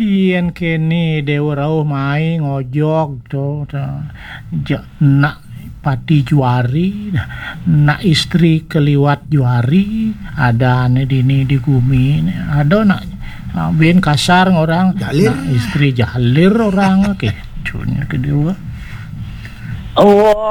Ien kene dewa rauh mai ngojok to nak pati juari, nak istri keliwat juari, ada nih di gumi, ada nak ben kasar orang, Jalir. nak istri jalir orang, kecunya kedua. Oh,